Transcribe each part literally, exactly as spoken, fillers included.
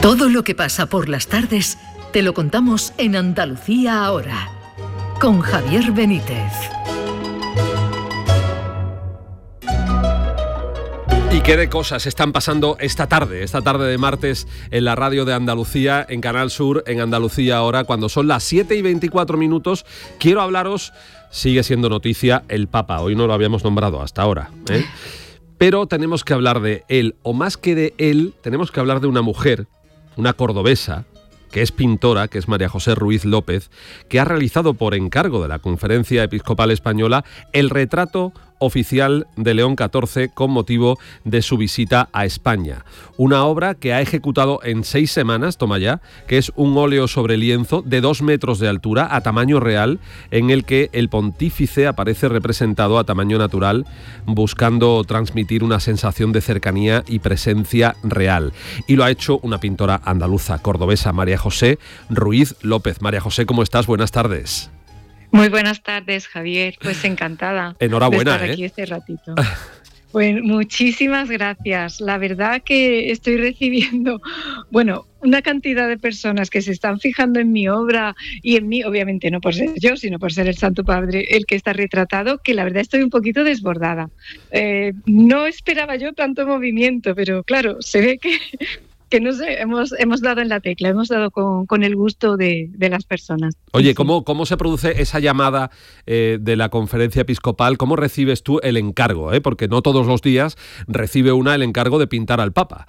Todo lo que pasa por las tardes te lo contamos en Andalucía ahora, con Javier Benítez. ¿Y qué de cosas están pasando esta tarde, esta tarde de martes en la radio de Andalucía, en Canal Sur, en Andalucía ahora, cuando son las siete y veinticuatro minutos? Quiero hablaros, sigue siendo noticia, el Papa. Hoy no lo habíamos nombrado hasta ahora, ¿eh? Pero tenemos que hablar de él, o más que de él, tenemos que hablar de una mujer, una cordobesa, que es pintora, que es María José Ruiz López, que ha realizado por encargo de la Conferencia Episcopal Española el retrato oficial de León catorce con motivo de su visita a España. Una obra que ha ejecutado en seis semanas, toma ya, que es un óleo sobre lienzo de dos metros de altura a tamaño real, en el que el pontífice aparece representado a tamaño natural, buscando transmitir una sensación de cercanía y presencia real. Y lo ha hecho una pintora andaluza, cordobesa, María José Ruiz López. María José, ¿cómo estás? Buenas tardes. Muy buenas tardes, Javier. Pues encantada Enhorabuena, de estar aquí ¿eh? este ratito. Pues muchísimas gracias. La verdad que estoy recibiendo, bueno, una cantidad de personas que se están fijando en mi obra y en mí, obviamente no por ser yo, sino por ser el Santo Padre el que está retratado, que la verdad estoy un poquito desbordada. Eh, no esperaba yo tanto movimiento, pero claro, se ve que... que no sé, hemos, hemos dado en la tecla, hemos dado con, con el gusto de, de las personas. Oye, Sí. ¿cómo, cómo se produce esa llamada eh, de la Conferencia Episcopal? ¿Cómo recibes tú el encargo? ¿eh? Porque no todos los días recibe una el encargo de pintar al Papa.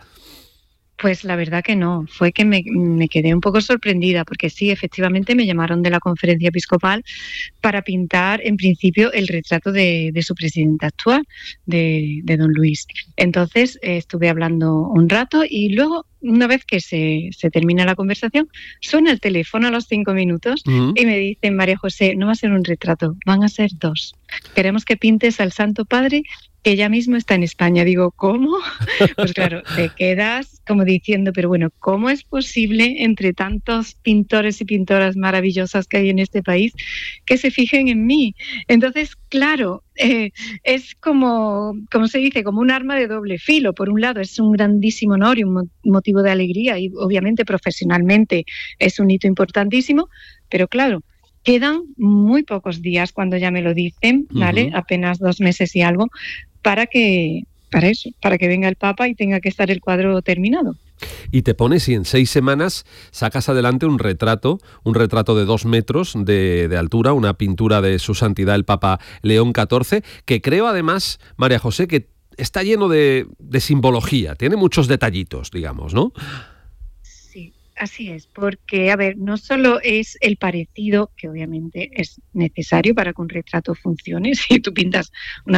Pues la verdad que no, fue que me, me quedé un poco sorprendida, porque sí, efectivamente me llamaron de la Conferencia Episcopal para pintar, en principio, el retrato de, de su presidente actual, de, de don Luis. Entonces eh, estuve hablando un rato y luego, una vez que se, se termina la conversación, suena el teléfono a los cinco minutos uh-huh. y me dicen: María José, no va a ser un retrato, van a ser dos. Queremos que pintes al Santo Padre, que ya mismo está en España. Digo, ¿cómo? Pues claro, te quedas como diciendo, pero bueno, ¿cómo es posible entre tantos pintores y pintoras maravillosas que hay en este país que se fijen en mí? Entonces, claro, eh, es como, como se dice, como un arma de doble filo. Por un lado, es un grandísimo honor y un motivo de alegría, y obviamente profesionalmente es un hito importantísimo, pero claro, quedan muy pocos días cuando ya me lo dicen, ¿vale? Uh-huh. Apenas dos meses y algo, para que, para eso, para que venga el Papa y tenga que estar el cuadro terminado. Y te pones y en seis semanas sacas adelante un retrato, un retrato de dos metros de, de altura, una pintura de su santidad el Papa León catorce, que creo además, María José, que está lleno de, de simbología, tiene muchos detallitos, digamos, ¿no? Así es, porque, a ver, no solo es el parecido, que obviamente es necesario para que un retrato funcione. Si tú pintas una